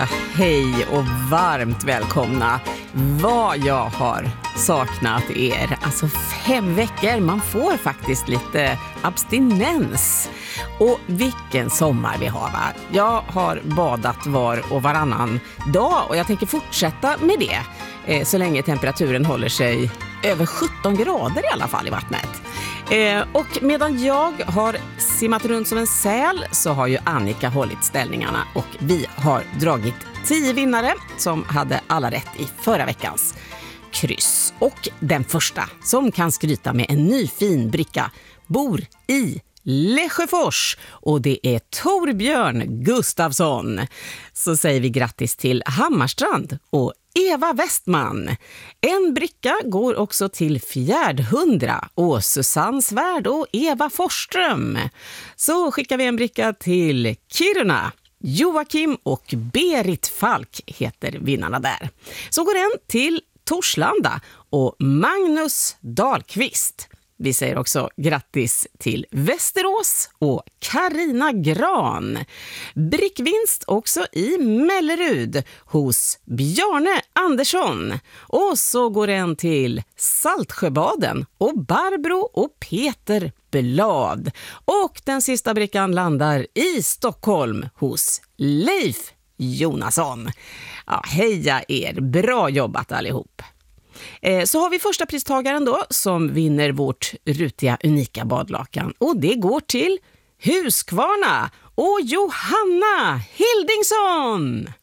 Ja, hej och varmt välkomna. Vad jag har saknat er. Alltså 5 veckor, man får faktiskt lite abstinens. Och vilken sommar vi har, va? Jag har badat var och varannan dag och jag tänker fortsätta med det. Så länge temperaturen håller sig över 17 grader i alla fall i vattnet. Och medan jag har simmat runt som en säl så har ju Annika hållit ställningarna och vi har dragit 10 vinnare som hade alla rätt i förra veckans kryss. Och den första som kan skryta med en ny fin bricka bor i Lesjöfors och det är Torbjörn Gustafsson. Så säger vi grattis till Hammarstrand och Eva Westman. En bricka går också till Fjärdhundra och Susanne Svärd och Eva Forsström. Så skickar vi en bricka till Kiruna. Joakim och Berit Falk heter vinnarna där. Så går en till Torslanda och Magnus Dahlqvist. Vi säger också grattis till Västerås och Karina Gran. Brickvinst också i Mellerud hos Bjarne Andersson. Och så går en till Saltsjöbaden och Barbro och Peter Blad. Och den sista brickan landar i Stockholm hos Leif Jonasson. Ja, heja er, bra jobbat allihop. Så har vi första pristagaren då som vinner vårt rutiga unika badlakan och det går till Huskvarna och Johanna Hildingsson.